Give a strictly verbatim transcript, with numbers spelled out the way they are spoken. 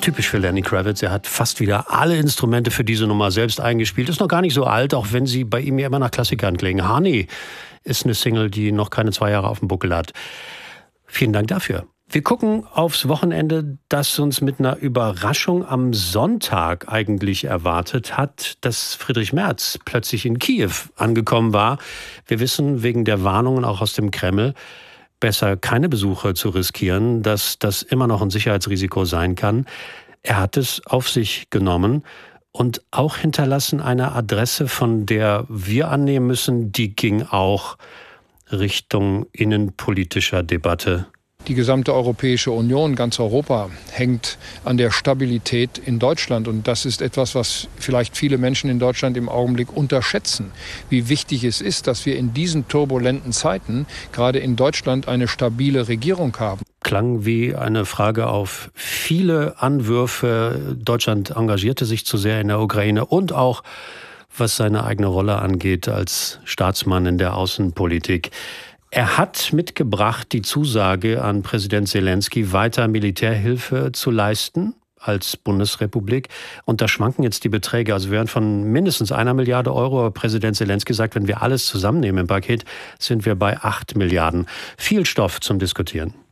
Typisch für Lenny Kravitz. Er hat fast wieder alle Instrumente für diese Nummer selbst eingespielt. Ist noch gar nicht so alt, auch wenn sie bei ihm ja immer nach Klassikern klingen. Honey ist eine Single, die noch keine zwei Jahre auf dem Buckel hat. Vielen Dank dafür. Wir gucken aufs Wochenende, das uns mit einer Überraschung am Sonntag eigentlich erwartet hat, dass Friedrich Merz plötzlich in Kiew angekommen war. Wir wissen wegen der Warnungen auch aus dem Kreml, besser keine Besuche zu riskieren, dass das immer noch ein Sicherheitsrisiko sein kann. Er hat es auf sich genommen und auch hinterlassen eine Adresse, von der wir annehmen müssen, die ging auch Richtung innenpolitischer Debatte. Die gesamte Europäische Union, ganz Europa, hängt an der Stabilität in Deutschland. Und das ist etwas, was vielleicht viele Menschen in Deutschland im Augenblick unterschätzen. Wie wichtig es ist, dass wir in diesen turbulenten Zeiten gerade in Deutschland eine stabile Regierung haben. Klang wie eine Frage auf viele Anwürfe. Deutschland engagierte sich zu sehr in der Ukraine und auch was seine eigene Rolle angeht als Staatsmann in der Außenpolitik. Er hat mitgebracht die Zusage an Präsident Zelensky, weiter Militärhilfe zu leisten als Bundesrepublik. Und da schwanken jetzt die Beträge. Also wir hören von mindestens einer Milliarde Euro. Präsident Zelensky sagt, wenn wir alles zusammennehmen im Paket, sind wir bei acht Milliarden. Viel Stoff zum Diskutieren.